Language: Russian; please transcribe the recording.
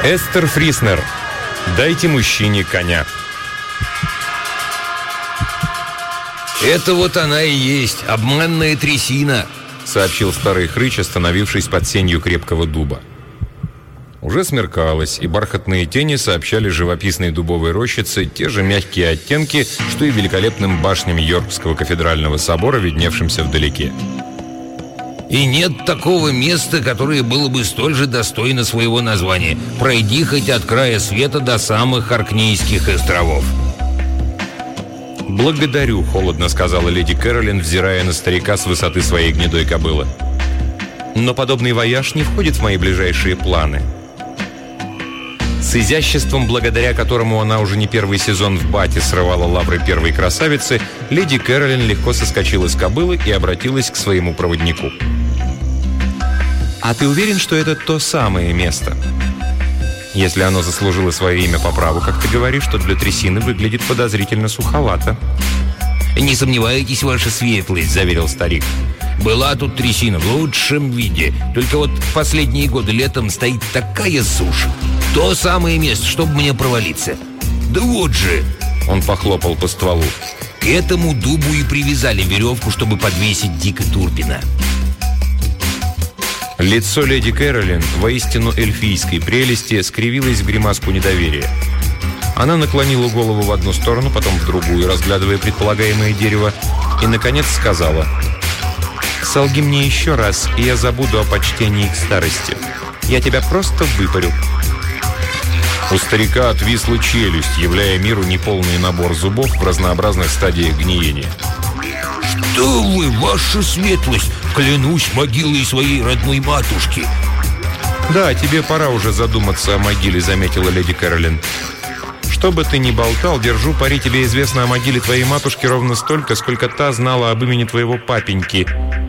Эстер Фриснер. Дайте мужчине коня. «Это вот она и есть, обманная трясина», — сообщил старый хрыч, остановившись под сенью крепкого дуба. Уже смеркалось, и бархатные тени сообщали живописной дубовой рощице те же мягкие оттенки, что и великолепным башням Йоркского кафедрального собора, видневшимся вдалеке. «И нет такого места, которое было бы столь же достойно своего названия. Пройди хоть от края света до самых Оркнейских островов». «Благодарю», — холодно сказала леди Кэролин, взирая на старика с высоты своей гнедой кобылы. «Но подобный вояж не входит в мои ближайшие планы». С изяществом, благодаря которому она уже не первый сезон в бате срывала лавры первой красавицы, леди Кэролин легко соскочила с кобылы и обратилась к своему проводнику. «А ты уверен, что это то самое место? Если оно заслужило свое имя по праву, как ты говоришь, то для трясины выглядит подозрительно суховато». «Не сомневайтесь, ваша светлость», — заверил старик. «Была тут трясина в лучшем виде. Только вот в последние годы летом стоит такая сушь. То самое место, чтобы мне провалиться. Да вот же!» Он похлопал по стволу. «К этому дубу и привязали веревку, чтобы подвесить Дика Турпина». Лицо леди Кэролин, воистину эльфийской прелести, скривилось в гримаску недоверия. Она наклонила голову в одну сторону, потом в другую, разглядывая предполагаемое дерево, и, наконец, сказала: «Солги мне еще раз, и я забуду о почтении к старости. Я тебя просто выпарю». У старика отвисла челюсть, являя миру неполный набор зубов в разнообразных стадиях гниения. «Что вы, ваша светлость! Клянусь могилой своей родной матушки!» «Да, тебе пора уже задуматься о могиле», — заметила леди Кэролин. «Что бы ты ни болтал, держу пари, тебе известно о могиле твоей матушки ровно столько, сколько та знала об имени твоего папеньки.